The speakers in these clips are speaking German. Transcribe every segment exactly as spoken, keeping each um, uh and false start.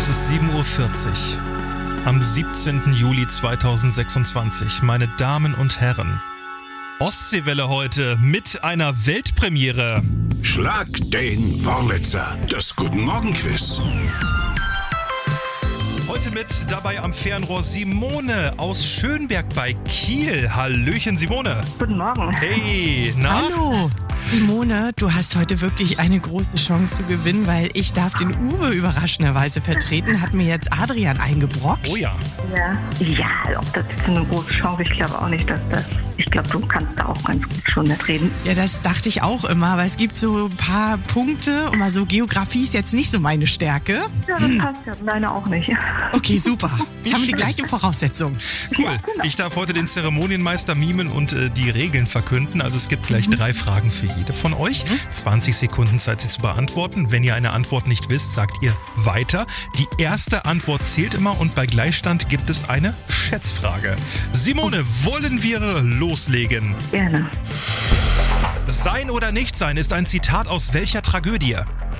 Es ist sieben Uhr vierzig am siebzehnten Juli zweitausendsechsundzwanzig. Meine Damen und Herren, Ostseewelle heute mit einer Weltpremiere. Schlag den Wurlitzer, das Guten Morgen Quiz. Heute mit dabei am Fernrohr Simone aus Schönberg bei Kiel. Hallöchen Simone. Guten Morgen. Hey, na? Hallo. Simone, du hast heute wirklich eine große Chance zu gewinnen, weil ich darf den Uwe überraschenderweise vertreten. Hat mir jetzt Adrian eingebrockt. Oh ja. Ja, ja, ob das jetzt eine große Chance, ich glaube auch nicht, dass das, ich glaube, du kannst da auch ganz gut schon mitreden. Ja, das dachte ich auch immer, aber es gibt so ein paar Punkte und mal so Geografie ist jetzt nicht so meine Stärke. Ja, das passt ja, deine auch nicht. Okay, super. Haben wir die gleichen Voraussetzungen. Cool. Ja, genau. Ich darf heute den Zeremonienmeister mimen und äh, die Regeln verkünden. Also es gibt gleich mhm. drei Fragen für jede von euch. zwanzig Sekunden Zeit, sie zu beantworten. Wenn ihr eine Antwort nicht wisst, sagt ihr weiter. Die erste Antwort zählt immer und bei Gleichstand gibt es eine Schätzfrage. Simone, wollen wir loslegen? Gerne. Sein oder nicht sein ist ein Zitat aus welcher Tragödie?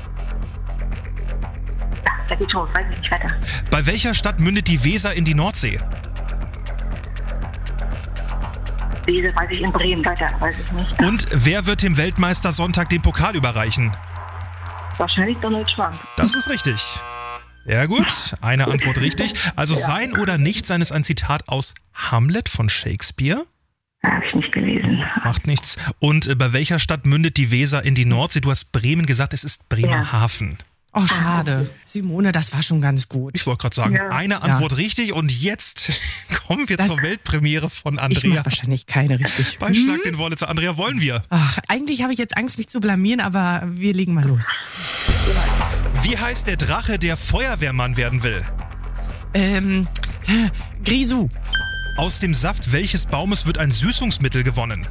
Ja, da geht's los, weiß ich nicht weiter. Bei welcher Stadt mündet die Weser in die Nordsee? Diese weiß ich in Bremen, weiter weiß ich nicht. Und wer wird dem Weltmeister Sonntag den Pokal überreichen? Wahrscheinlich Donald Trump. Das ist richtig. Ja gut, eine Antwort richtig. Also sein oder nicht sein ist ein Zitat aus Hamlet von Shakespeare. Habe ich nicht gelesen. Macht nichts. Und äh, bei welcher Stadt mündet die Weser in die Nordsee? Du hast Bremen gesagt, es ist Bremerhaven. Oh, schade. Simone, das war schon ganz gut. Ich wollte gerade sagen, Ja. eine Antwort richtig und jetzt kommen wir Das- zur Weltpremiere von Ich Andrea. mache wahrscheinlich keine richtig. Bei Schlag den Wurlitzer. Andrea, wollen wir? Ach, eigentlich habe ich jetzt Angst, mich zu blamieren, aber wir legen mal los. Wie heißt der Drache, der Feuerwehrmann werden will? Ähm, äh, Grisou. Aus dem Saft welches Baumes wird ein Süßungsmittel gewonnen?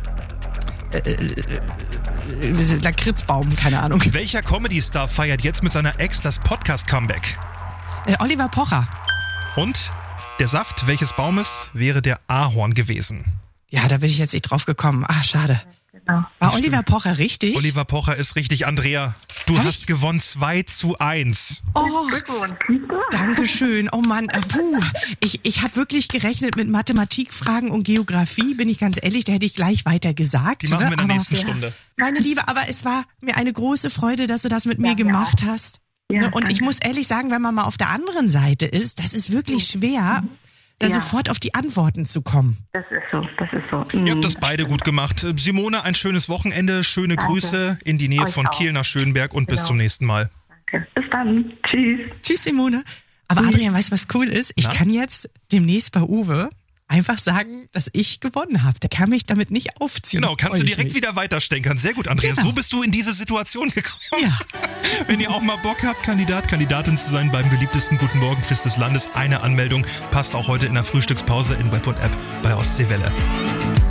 Äh, Lakritzbaum, keine Ahnung. Welcher Comedy-Star feiert jetzt mit seiner Ex das Podcast-Comeback? Äh, Oliver Pocher. Und der Saft welches Baumes wäre der Ahorn gewesen? Ja, da bin ich jetzt nicht drauf gekommen. Ach, schade. Genau. War Oliver Pocher richtig? Oliver Pocher ist richtig. Andrea, du Hab hast ich- gewonnen zwei zu eins. Oh, Glückwunsch, siehst du? Dankeschön. Oh Mann, äh, puh. Ich, ich habe wirklich gerechnet mit Mathematikfragen und Geografie, bin ich ganz ehrlich, da hätte ich gleich weiter gesagt. Die machen ne? wir in der aber, nächsten Stunde. Meine Liebe, aber es war mir eine große Freude, dass du das mit mir Ja, mir gemacht hast. Ja, Ne? Und ich danke. muss ehrlich sagen, wenn man mal auf der anderen Seite ist, das ist wirklich schwer, da Ja. sofort auf die Antworten zu kommen. Das ist so, das ist so. Ihr habt Mhm. das beide gut gemacht. Simone, ein schönes Wochenende, schöne Danke. Grüße in die Nähe Euch von auch. Kiel nach Schönberg und bis Genau. zum nächsten Mal. Danke. Bis dann. Tschüss. Tschüss, Simone. Aber Adrian, weißt du, was cool ist? Ich Na? kann jetzt demnächst bei Uwe einfach sagen, dass ich gewonnen habe. Der kann mich damit nicht aufziehen. Genau, kannst du Freu ich direkt mich. wieder weiterstenkern. Sehr gut, Andreas. Genau. So bist du in diese Situation gekommen. Ja. Wenn ihr auch mal Bock habt, Kandidat, Kandidatin zu sein beim beliebtesten Guten Morgen Quiz des Landes, eine Anmeldung passt auch heute in der Frühstückspause in Web und App bei Ostseewelle.